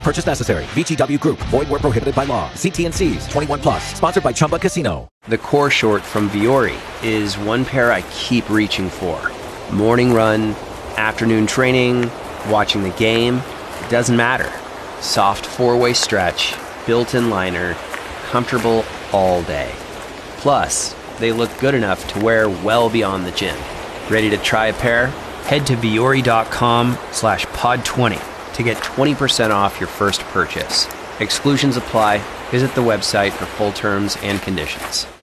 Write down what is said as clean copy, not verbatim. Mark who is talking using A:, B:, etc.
A: Purchase necessary. VGW Group. Void where prohibited by law. See T&Cs. 21 plus. Sponsored by Chumba Casino.
B: The core short from Vuori is one pair I keep reaching for. Morning run, afternoon training, watching the game. It doesn't matter. Soft four-way stretch, built-in liner, comfortable all day. Plus, they look good enough to wear well beyond the gym. Ready to try a pair? Head to vuori.com/pod20 to get 20% off your first purchase. Exclusions apply. Visit the website for full terms and conditions.